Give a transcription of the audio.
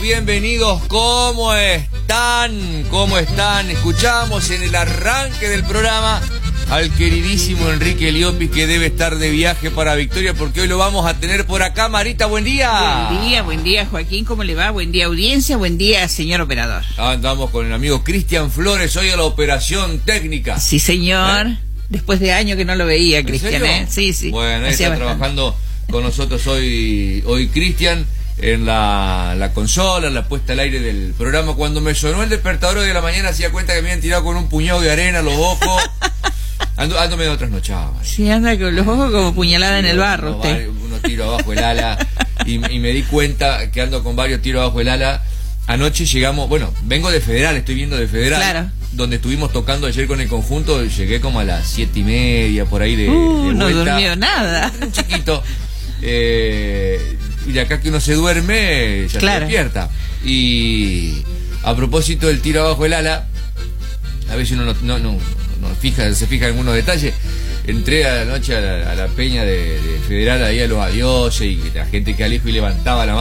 bienvenidos, ¿cómo están? ¿Cómo están? Escuchamos en el arranque del programa al queridísimo Enrique Liopis, que debe estar de viaje para Victoria, porque hoy lo vamos a tener por acá. Marita, buen día. Buen día, Joaquín, ¿cómo le va? Buen día, audiencia, buen día, señor operador. Andamos con el amigo Cristian Flores, hoy a la operación técnica. Sí, señor. Después de años que no lo veía, Cristian, ¿eh? Sí. Bueno, está trabajando con nosotros hoy Cristian, en la consola, en la puesta al aire del programa. Cuando me sonó el despertador de la mañana, hacía cuenta que me habían tirado con un puñado de arena los ojos. Ando medio trasnochado. Sí, anda con los ojos como puñalada en el barro. Unos tiros abajo el ala. y me di cuenta que ando con varios tiros abajo el ala. Anoche llegamos, vengo de Federal, estoy viendo de Federal. Claro. Donde estuvimos tocando ayer con el conjunto. Llegué como a las 7:30 por ahí de vuelta. No durmió nada. Un chiquito. Y de acá que uno se duerme, ya se despierta. Y a propósito del tiro abajo el ala, a veces uno no se fija en algunos detalles. Entré a la noche a la peña de Federal, ahí a los adioses, y la gente que al hijo y levantaba la mano.